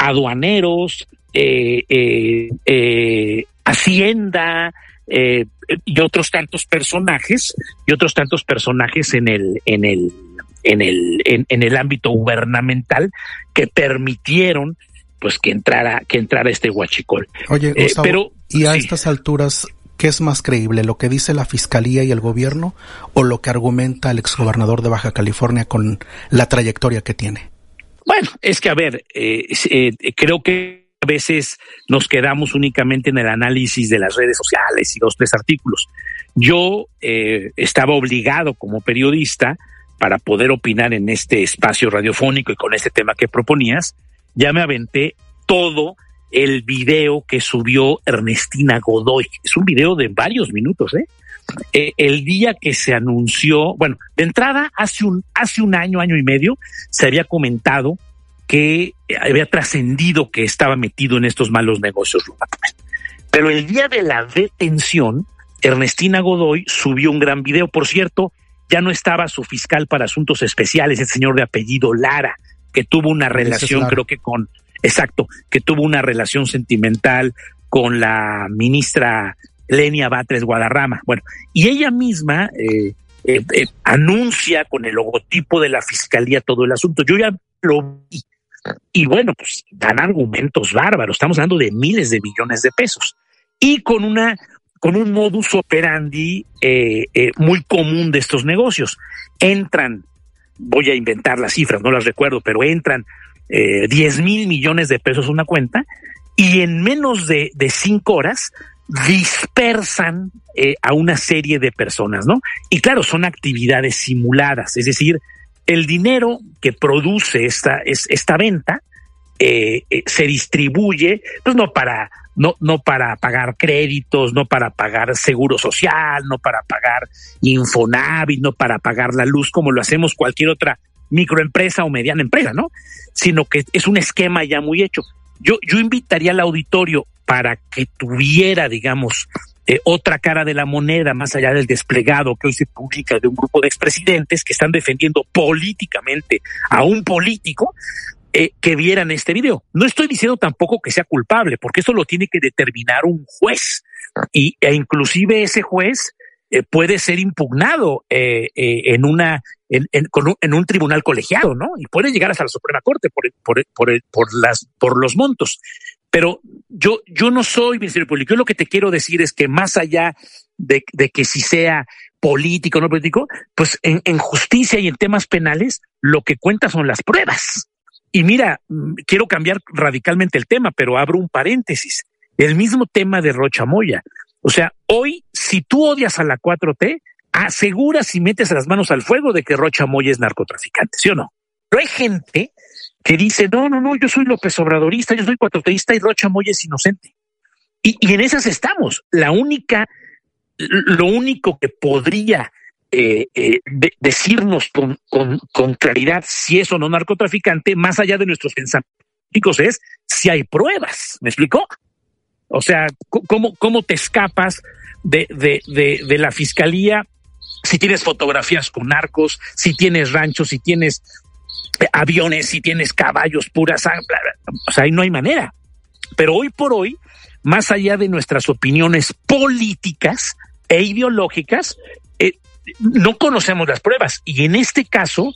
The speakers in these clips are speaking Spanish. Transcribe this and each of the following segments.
aduaneros, Hacienda, y otros tantos personajes en el ámbito gubernamental que permitieron pues que entrara este huachicol. Oye, Gustavo, pero y a sí, estas alturas, ¿qué es más creíble, lo que dice la Fiscalía y el gobierno o lo que argumenta el exgobernador de Baja California con la trayectoria que tiene? Bueno, es que a ver, creo que a veces nos quedamos únicamente en el análisis de las redes sociales y 2, 3 artículos. Yo estaba obligado como periodista, para poder opinar en este espacio radiofónico y con este tema que proponías, ya me aventé todo el video que subió Ernestina Godoy. Es un video de varios minutos, el día que se anunció, bueno, de entrada, hace un año y medio, se había comentado que había trascendido que estaba metido en estos malos negocios. Pero el día de la detención, Ernestina Godoy subió un gran video. Por cierto, ya no estaba su fiscal para asuntos especiales, el señor de apellido Lara, que tuvo una relación, creo que que tuvo una relación sentimental con la ministra Lenia Batres Guadarrama. Bueno, y ella misma anuncia con el logotipo de la fiscalía todo el asunto. Yo ya lo vi. Y bueno, pues dan argumentos bárbaros. Estamos hablando de miles de millones de pesos. Y con un modus operandi muy común de estos negocios. Entran, voy a inventar las cifras, no las recuerdo, pero entran 10,000 millones de pesos a una cuenta y en menos de 5 horas dispersan a una serie de personas, ¿no? Y claro, son actividades simuladas, es decir, el dinero que produce esta venta se distribuye, pues no para pagar créditos, no para pagar seguro social, no para pagar Infonavit, no para pagar la luz como lo hacemos cualquier otra microempresa o mediana empresa, ¿no? Sino que es un esquema ya muy hecho. Yo invitaría al auditorio para que tuviera, digamos, otra cara de la moneda, más allá del desplegado que hoy se publica de un grupo de expresidentes que están defendiendo políticamente a un político, que vieran este video. No estoy diciendo tampoco que sea culpable, porque eso lo tiene que determinar un juez, e inclusive ese juez puede ser impugnado en un tribunal colegiado, ¿no? Y puede llegar hasta la Suprema Corte por los montos. Pero yo no soy Ministerio Público. Yo lo que te quiero decir es que más allá de que si sea político o no político, pues en justicia y en temas penales lo que cuenta son las pruebas. Y mira, quiero cambiar radicalmente el tema, pero abro un paréntesis. El mismo tema de Rocha Moya. O sea, hoy, si tú odias a la 4T, aseguras y metes las manos al fuego de que Rocha Moya es narcotraficante, ¿sí o no? Pero hay gente que dice, no, yo soy López Obradorista, yo soy 4Tista y Rocha Moya es inocente. Y en esas estamos. Lo único que podría decirnos con claridad si es o no narcotraficante, más allá de nuestros pensamientos, es si hay pruebas. ¿Me explicó? O sea, ¿cómo te escapas de la fiscalía si tienes fotografías con narcos, si tienes ranchos, si tienes aviones, si tienes caballos, pura sangre? O sea, ahí no hay manera. Pero hoy por hoy, más allá de nuestras opiniones políticas e ideológicas, no conocemos las pruebas, y en este caso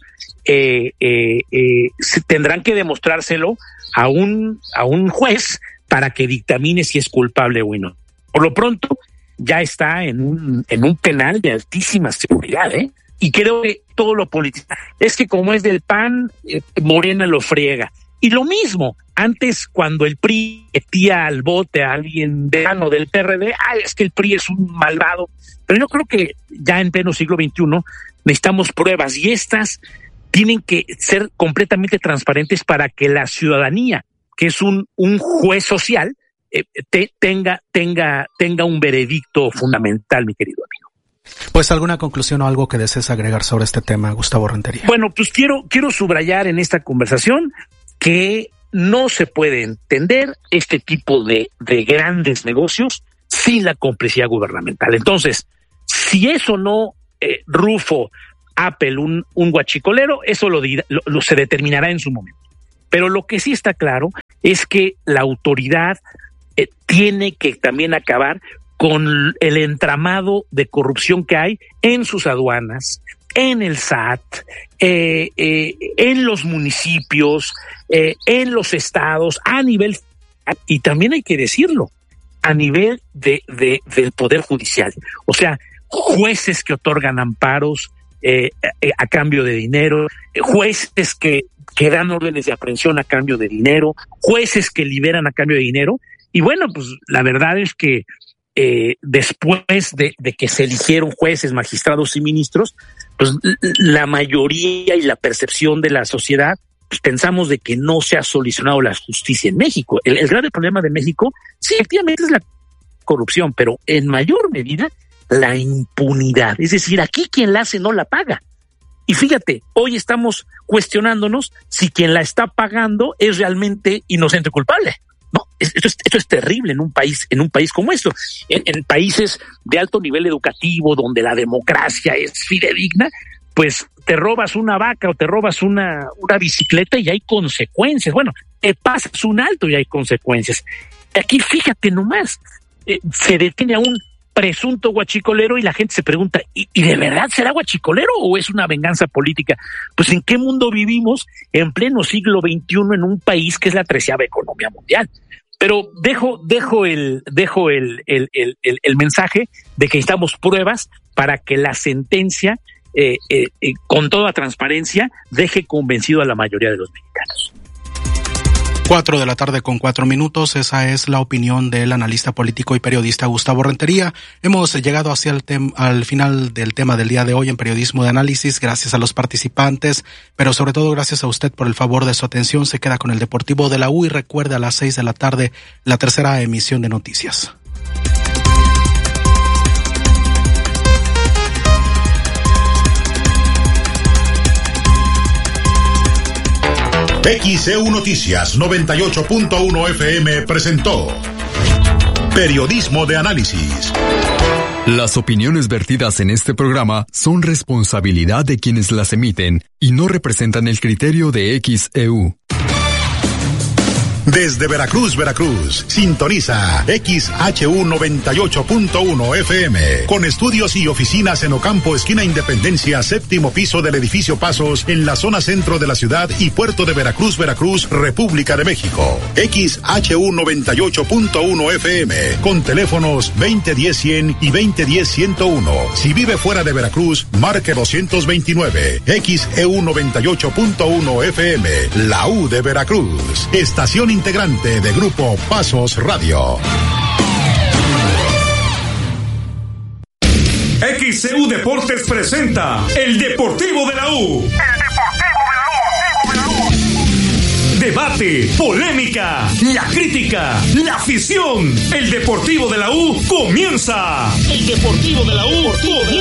se tendrán que demostrárselo a un juez para que dictamine si es culpable o no. Por lo pronto ya está en un penal de altísima seguridad, y creo que todo lo político es que como es del PAN, Morena lo friega. Y lo mismo, antes cuando el PRI metía al bote a alguien vegano del PRD, es que el PRI es un malvado. Pero yo creo que ya en pleno siglo XXI necesitamos pruebas, y estas tienen que ser completamente transparentes para que la ciudadanía, que es un juez social, tenga un veredicto fundamental, mi querido amigo. Pues alguna conclusión o algo que desees agregar sobre este tema, Gustavo Rentería. Bueno, pues quiero subrayar en esta conversación que no se puede entender este tipo de grandes negocios sin la complicidad gubernamental. Entonces, si eso no, Rufo, Apple, un guachicolero, eso se determinará en su momento. Pero lo que sí está claro es que la autoridad tiene que también acabar con el entramado de corrupción que hay en sus aduanas, en el SAT, en los municipios, en los estados, a nivel, y también hay que decirlo, a nivel del Poder Judicial. O sea, jueces que otorgan amparos a cambio de dinero, jueces que dan órdenes de aprehensión a cambio de dinero, jueces que liberan a cambio de dinero. Y bueno, pues la verdad es que después de que se eligieron jueces, magistrados y ministros, pues la mayoría y la percepción de la sociedad, pues pensamos de que no se ha solucionado la justicia en México. El grave problema de México, sí, efectivamente es la corrupción, pero en mayor medida la impunidad. Es decir, aquí quien la hace no la paga. Y fíjate, hoy estamos cuestionándonos si quien la está pagando es realmente inocente o culpable. No, esto es terrible en un país como esto. En países de alto nivel educativo, donde la democracia es fidedigna, pues te robas una vaca o te robas una bicicleta y hay consecuencias. Bueno, te pasas un alto y hay consecuencias. Aquí fíjate nomás, se detiene a un presunto guachicolero y la gente se pregunta, ¿y de verdad será guachicolero o es una venganza política? Pues ¿en qué mundo vivimos en pleno siglo XXI en un país que es la 13ª economía mundial? Pero dejo el mensaje de que necesitamos pruebas para que la sentencia, con toda transparencia, deje convencido a la mayoría de los mexicanos. 4:04 p.m. Esa es la opinión del analista político y periodista Gustavo Rentería. Hemos llegado hacia al final del tema del día de hoy en Periodismo de Análisis. Gracias a los participantes, pero sobre todo gracias a usted por el favor de su atención. Se queda con el Deportivo de la U y recuerde a las 6 de la tarde la tercera emisión de noticias. XEU Noticias 98.1 FM presentó Periodismo de Análisis. Las opiniones vertidas en este programa son responsabilidad de quienes las emiten y no representan el criterio de XEU. Desde Veracruz, sintoniza XHU 98.1 FM, con estudios y oficinas en Ocampo, esquina Independencia, 7º piso del edificio Pasos, en la zona centro de la ciudad y puerto de Veracruz, República de México. XHU 98.1 FM, con teléfonos 2010-100 y 2010-101. Si vive fuera de Veracruz, marque 229. XEU 98.1 FM, la U de Veracruz. Estación integrante de Grupo Pasos Radio. XEU Deportes presenta El Deportivo de la U. Debate, polémica, la crítica, la afición. El Deportivo de la U comienza. El Deportivo de la U comienza.